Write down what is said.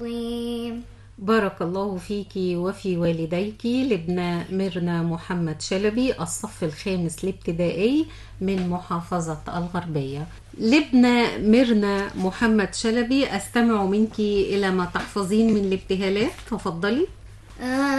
بارك الله فيك وفي والديك. لبنى ميرنا محمد شلبي، الصف الخامس الابتدائي من محافظة الغربية. لبنى ميرنا محمد شلبي، أستمع منك إلى ما تحفظين من الابتهالات، تفضلي.